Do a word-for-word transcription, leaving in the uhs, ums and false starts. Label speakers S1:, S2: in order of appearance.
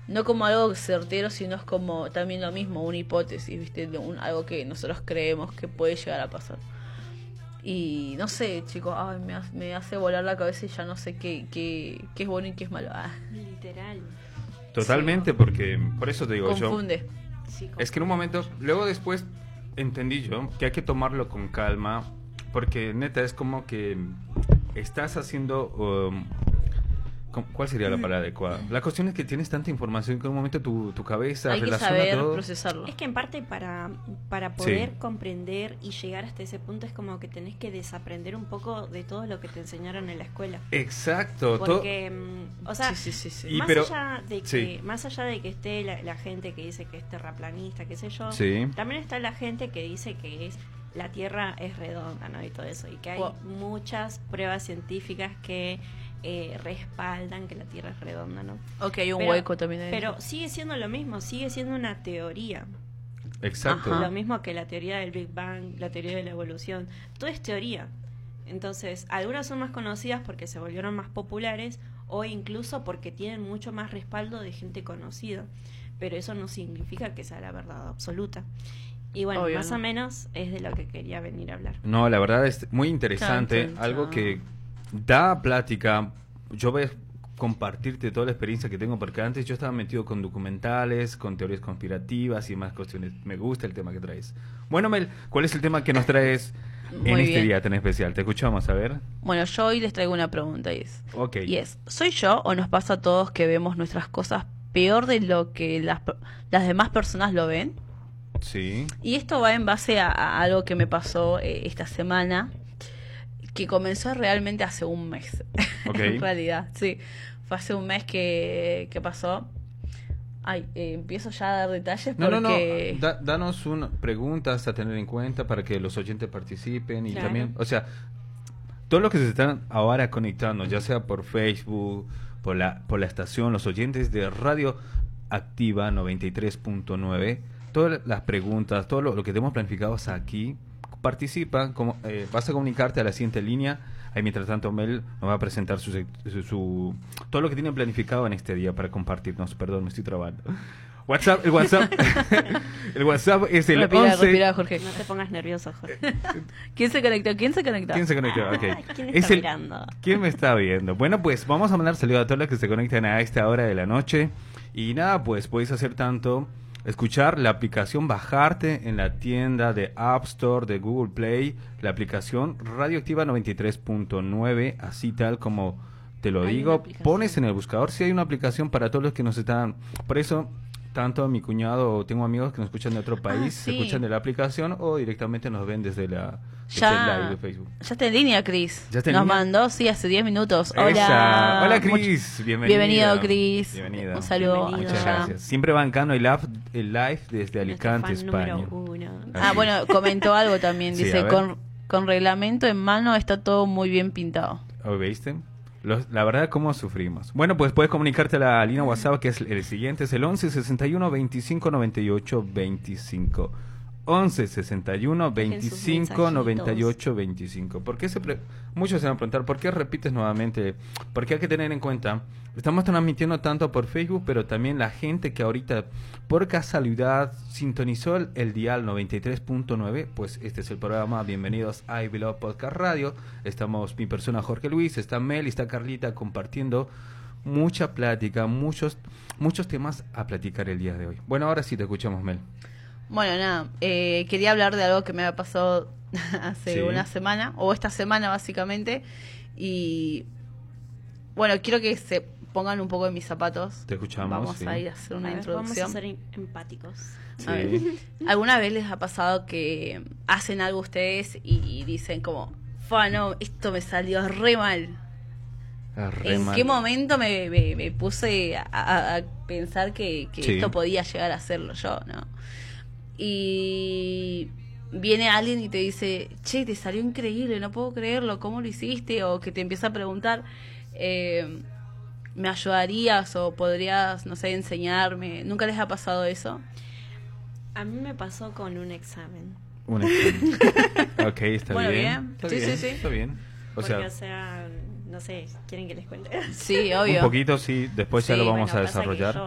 S1: no como algo certero, sino es como también lo mismo, una hipótesis, ¿viste? De un, algo que nosotros creemos que puede llegar a pasar. Y no sé, chicos, ay, me, hace, me hace volar la cabeza y ya no sé qué, qué, qué es bueno y qué es malo. Ah.
S2: Literal.
S3: Totalmente, sí. Porque por eso te digo
S1: confunde.
S3: yo.
S2: Sí, confunde.
S3: Es que en un momento, luego después entendí yo que hay que tomarlo con calma, porque neta es como que estás haciendo... Um, ¿Cuál sería la palabra adecuada? La cuestión es que tienes tanta información que en un momento tu, tu cabeza
S1: hay
S3: relaciona
S1: que saber
S3: todo.
S1: procesarlo.
S2: Es que en parte para, para poder
S3: Sí.
S2: comprender y llegar hasta ese punto es como que tenés que desaprender un poco de todo lo que te enseñaron en la escuela.
S3: Exacto.
S2: Porque, todo... o sea,
S1: sí, sí, sí, sí.
S2: Más,
S3: pero,
S2: allá de que,
S3: sí.
S2: más allá de que esté la, la gente que dice que es terraplanista, qué sé yo,
S3: Sí.
S2: también está la gente que dice que es la Tierra es redonda, ¿no? Y todo eso. Y que hay
S1: Wow.
S2: muchas pruebas científicas que eh, respaldan que la Tierra es redonda, ¿no?
S1: Ok, hay un
S2: Pero-
S1: hueco también ahí.
S2: Pero sigue siendo lo mismo, sigue siendo una teoría.
S3: Exacto.
S1: Ajá.
S2: Lo mismo que la teoría del Big Bang, la teoría de la evolución. Todo es teoría. Entonces, algunas son más conocidas porque se volvieron más populares o incluso porque tienen mucho más respaldo de gente conocida. Pero eso no significa que sea la verdad absoluta. Y bueno,
S1: Obvio,
S2: más
S1: ¿no?
S2: o menos es de lo que quería venir a hablar.
S3: No, la verdad es muy interesante,
S1: Chan, chan,
S3: algo
S1: chan.
S3: que da plática. Yo voy a compartirte toda la experiencia que tengo, porque antes yo estaba metido con documentales, con teorías conspirativas y más cuestiones. Me gusta el tema que traes. Bueno, Mel, ¿cuál es el tema que nos traes en
S1: Muy
S3: este
S1: bien.
S3: día tan especial? Te escuchamos, a ver.
S1: Bueno, yo hoy les traigo una pregunta y es,
S3: Ok.
S1: y es, ¿soy yo o nos pasa a todos que vemos nuestras cosas peor de lo que las, per- las demás personas lo ven?
S3: Sí.
S1: Y esto va en base a, a algo que me pasó eh, esta semana, que comenzó realmente hace un mes.
S3: Ok.
S1: En realidad, sí. Fue hace un mes que, que pasó. Ay, eh, empiezo ya a dar detalles
S3: No, no, no.
S1: porque...
S3: Da- danos una, preguntas a tener en cuenta para que los oyentes participen y
S2: Claro.
S3: también, o sea, todos los que se están ahora conectando, ya sea por Facebook, por la, por la estación, los oyentes de Radio Activa noventa y tres punto nueve, todas las preguntas, todo lo, lo que tenemos planificados aquí, participa, como, eh, vas a comunicarte a la siguiente línea. Ahí mientras tanto Mel nos va a presentar su, sec- su, su- todo lo que tiene planificado en este día para compartirnos. Perdón, me estoy trabando. WhatsApp, el WhatsApp, el WhatsApp es el
S1: Respira,
S3: once.
S1: respira, Jorge.
S2: No te pongas nervioso, Jorge.
S1: ¿Quién se conectó? ¿Quién se conectó?
S3: ¿Quién se conectó?
S2: Ah,
S3: Ok.
S2: ¿quién
S3: Es
S2: está
S3: el-
S2: mirando?
S3: ¿Quién me está viendo? Bueno, pues vamos a mandar saludos a todos los que se conectan a esta hora de la noche. Y nada, pues podéis hacer tanto, escuchar la aplicación, bajarte en la tienda de App Store, de Google Play, la aplicación Radioactiva noventa y tres punto nueve, así tal como te lo
S2: Hay una
S3: digo.
S2: aplicación.
S3: Pones en el buscador, si hay una aplicación para todos los que nos están... Por eso... Tanto mi cuñado, tengo amigos que nos escuchan de otro país, se
S1: sí.
S3: escuchan de la aplicación o directamente nos ven desde la desde
S1: Ya,
S3: el live de Facebook.
S1: ya está en línea, Cris.
S3: ¿Ya está en
S1: Nos
S3: línea?
S1: mandó, sí, hace diez minutos. Hola.
S3: Esa. Hola,
S1: Much-
S3: Cris. Bienvenido.
S1: Bienvenido, Cris.
S3: Bienvenida.
S1: Un saludo.
S2: Bienvenido.
S3: Muchas
S1: allá.
S3: gracias. Siempre bancando el live, el live desde
S2: Nuestro
S3: Alicante,
S2: fan
S3: España.
S2: número uno.
S1: Ah, bueno, comentó algo también.
S3: Sí, a
S1: Dice,
S3: ver.
S1: con, con reglamento en mano está todo muy bien pintado.
S3: ¿O ¿Viste? Los- la verdad, cómo sufrimos. Bueno, pues puedes comunicarte a la línea WhatsApp, que es el siguiente, es el once sesenta y uno veinticinco noventa y ocho veinticinco. once sesenta y uno veinticinco noventa y ocho veinticinco. ¿Por qué se pre- Muchos se van a preguntar, ¿por qué repites nuevamente? Porque hay que tener en cuenta, estamos transmitiendo tanto por Facebook, pero también la gente que ahorita, por casualidad, sintonizó el, el dial noventa y tres punto nueve, pues este es el programa. Bienvenidos a I Below Podcast Radio. Estamos mi persona Jorge Luis, está Mel y está Carlita compartiendo mucha plática, muchos, muchos temas a platicar el día de hoy. Bueno, ahora sí te escuchamos, Mel.
S1: Bueno, nada, eh, quería hablar de algo que me ha pasado hace
S3: Sí.
S1: una semana, o esta semana básicamente, y bueno, quiero que se pongan un poco en mis zapatos.
S3: Te escuchamos,
S1: Vamos
S3: sí.
S1: a ir a hacer una
S2: A ver, vamos a
S1: introducción.
S2: ser em- empáticos.
S1: A ver,
S3: Sí.
S1: ¿alguna vez les ha pasado que hacen algo ustedes y dicen como, "Fua, no, esto me salió re mal"?
S3: Ah, re
S1: ¿En
S3: mal.
S1: qué momento me, me- me puse a, a- a pensar que, que
S3: Sí.
S1: esto podía llegar a hacerlo yo, ¿no? Y viene alguien y te dice, che, te salió increíble, no puedo creerlo, ¿cómo lo hiciste? O que te empieza a preguntar, eh, ¿me ayudarías o podrías, no sé, enseñarme? ¿Nunca les ha pasado eso?
S2: A mí me pasó con un examen.
S3: Un examen. Ok, está
S1: Bueno,
S3: bien.
S1: bien.
S3: Está
S1: Sí,
S3: bien,
S1: sí, sí.
S3: Está bien. O
S2: Porque,
S3: sea,
S2: o sea, no sé, ¿quieren que les cuente?
S1: Sí, obvio.
S3: un poquito sí, después ya
S2: Sí,
S3: lo vamos
S2: bueno,
S3: a
S2: pasa que
S3: desarrollar.
S2: yo